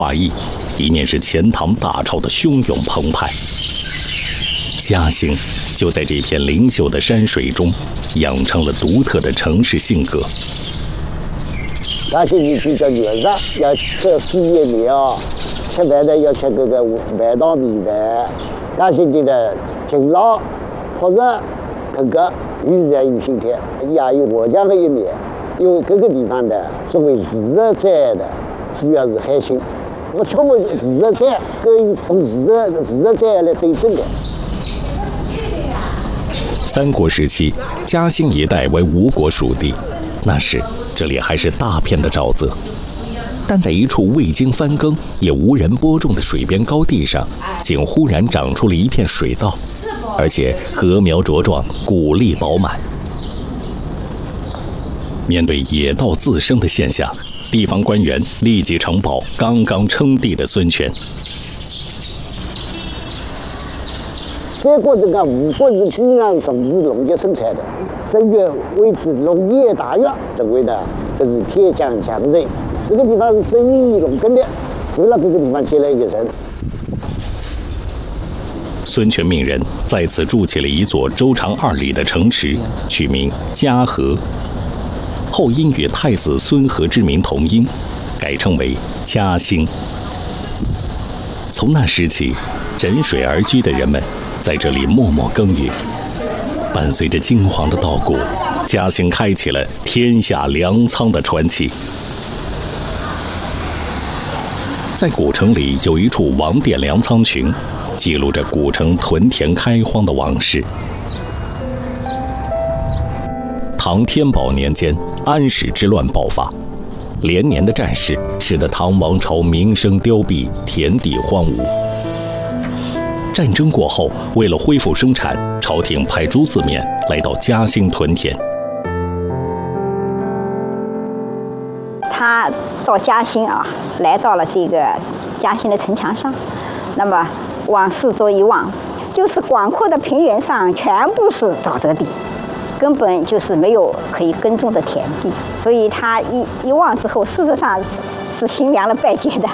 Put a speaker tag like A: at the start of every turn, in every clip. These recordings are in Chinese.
A: 华裔，一面是钱塘大潮的汹涌澎湃。嘉兴就在这片灵秀的山水中，养成了独特的城市性格。
B: 嘉兴地区叫热热，要吃四叶面啊，吃饭呢要吃这个饭堂米饭。嘉兴的勤劳、朴实、合格，有自然有心态，也有活强的一面。因为各个地方的作为自然产的，主要是海鲜。我吃过自然产跟自然产来对证的。
A: 三国时期，嘉兴一带为吴国属地，那时这里还是大片的沼泽。但在一处未经翻耕也无人播种的水边高地上，竟忽然长出了一片水稻，而且禾苗茁壮，谷粒饱满。面对野稻自生的现象，地方官员立即呈报刚刚称帝的孙权。
B: 三国这个吴国是非常重视农业生产的，甚至维持农业大业，认为呢这是铁匠强人。这个地方是生于农耕的，为了这个地方接了一个人。
A: 孙权命人在此筑起了一座周长2里的城池，取名嘉禾，后因与太子孙和之名同音，改称为嘉兴。从那时起，枕水而居的人们在这里默默耕耘。伴随着金黄的稻谷，嘉兴开启了天下粮仓的传奇。在古城里有一处王店粮仓群，记录着古城屯田开荒的往事。唐天宝年间，安史之乱爆发，连年的战事使得唐王朝民生凋敝，田地荒芜。战争过后，为了恢复生产，朝廷派朱自勉来到嘉兴屯田。
C: 他到嘉兴啊，来到了这个嘉兴的城墙上，那么往四周一望，就是广阔的平原上全部是沼泽地，根本就是没有可以耕种的田地，所以他一望之后，事实上是心凉了半截的。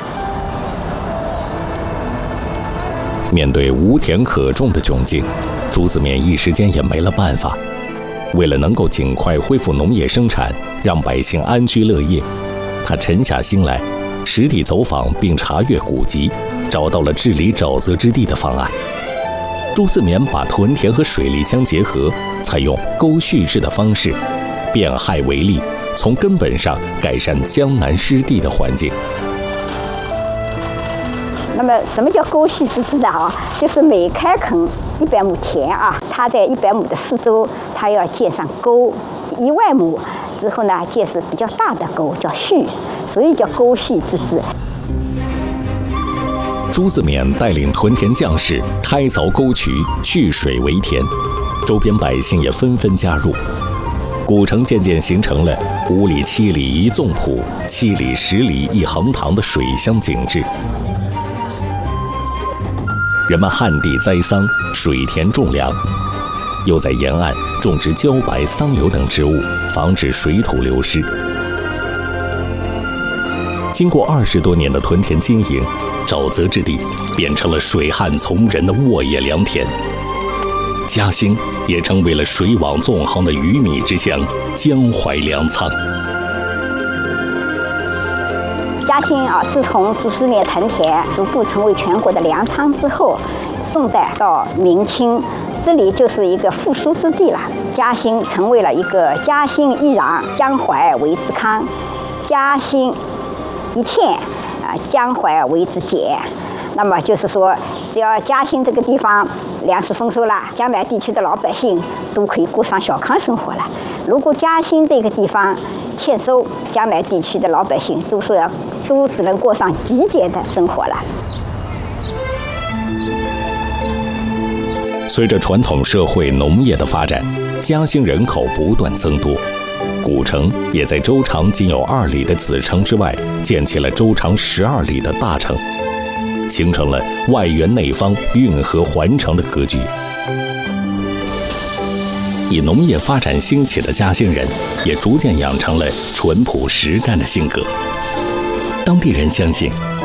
A: 面对无田可种的窘境，朱自勉一时间也没了办法。为了能够尽快恢复农业生产，让百姓安居乐业，他沉下心来，实地走访并查阅古籍，找到了治理沼泽之地的方案。朱自勉把屯田和水利相结合，采用沟蓄制的方式，变害为利，从根本上改善江南湿地的环境。
C: 那么什么叫沟蓄制的啊？就是每开垦100亩田啊，它在100亩的四周，它要建上沟，1万亩之后呢，建是比较大的沟，叫蓄，所以叫沟蓄制。
A: 朱自勉带领屯田将士开凿沟渠，蓄水为田，周边百姓也纷纷加入。古城渐渐形成了5里7里一纵浦，7里10里一横塘的水乡景致。人们旱地栽桑，水田种粮，又在沿岸种植茭白、桑油等植物，防止水土流失。经过20多年的屯田经营，沼泽之地变成了水旱从人的沃野良田。嘉兴也成为了水网纵横的鱼米之乡，江淮粮仓。
C: 嘉兴啊，自从朱自勉屯田逐步成为全国的粮仓之后，宋代到明清，这里就是一个富庶之地了。嘉兴成为了一个嘉兴一壤，江淮为之康；嘉兴一堑啊，江淮为之简。那么就是说，只要嘉兴这个地方粮食丰收了，江南地区的老百姓都可以过上小康生活了。如果嘉兴这个地方欠收，江南地区的老百姓都只能过上极简的生活了。
A: 随着传统社会农业的发展，嘉兴人口不断增多，古城也在周长仅有2里的子城之外建起了周长12里的大城，形成了外圆内方、运河环城的格局。以农业发展兴起的嘉兴人，也逐渐养成了淳朴实干的性格。当地人相信，